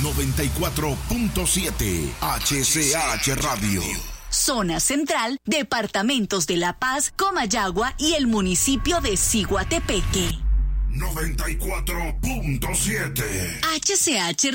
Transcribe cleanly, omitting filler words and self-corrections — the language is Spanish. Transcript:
94.7 HCH Radio. Zona Central, departamentos de La Paz, Comayagua y el municipio de Ciguatepeque. 94.7 HCH